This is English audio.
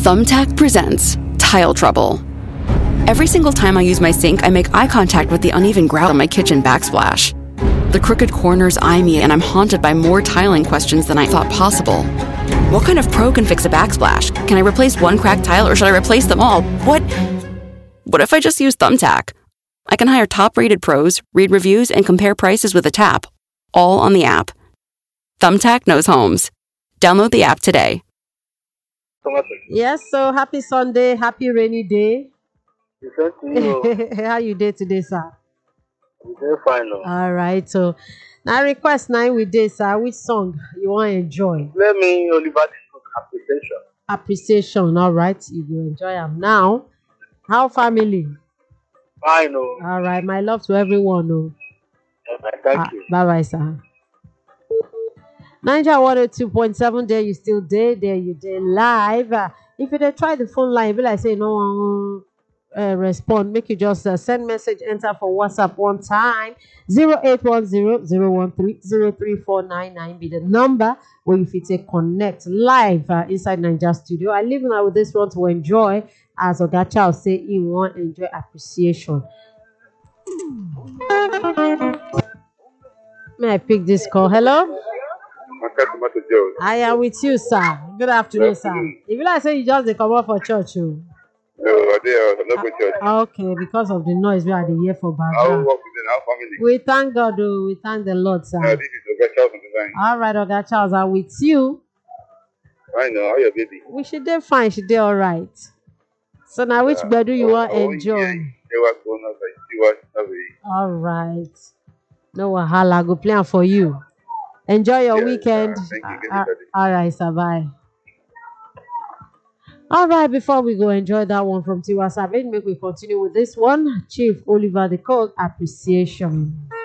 Thumbtack presents Tile Trouble. Every single time I use my sink, I make eye contact with the uneven grout on my kitchen backsplash. The crooked corners eye me, and I'm haunted by more tiling questions than I thought possible. What kind of pro can fix a backsplash? Can I replace one cracked tile, or should I replace them all? What if I just use Thumbtack? I can hire top-rated pros, read reviews, and compare prices with a tap, all on the app. Thumbtack knows homes. Download the app today. Yes, so happy Sunday, happy rainy day. You. How you day today, sir? I'm doing fine now. All right, so now request 9 with this, sir. Which song you want to enjoy? Let me Oliver appreciation. Appreciation, all right. You will enjoy them now. How family? Fine, no. All right, my love to everyone. Oh. Thank you. Bye bye, sir. Niger 102.7, there you still there you there live. If you dey try the phone line, be like say no respond, make you just send message, enter for WhatsApp one time. 0810-013-03499 be the number where you fit take connect live inside Niger studio. I leave now with this one to enjoy, as Ogacha will say, you want enjoy appreciation. May I pick this call? Hello? I am with you, sir. Good afternoon, sir. If you like say you just come out for church, No, I not go church. Okay, because of the noise we are here for background. We thank God, we thank the Lord, sir. This is Oga Charles on the line. All right, Oga Charles, I'm with you. I know, how your baby? We should do fine, should do all right. So now, which bed do you want to enjoy? All right. No wahala, go plan for you. Enjoy your weekend. All right, sir. Bye. All right, before we go enjoy that one from Tiwa Savage, make we continue with this one. Chief Oliver the Cold, appreciation.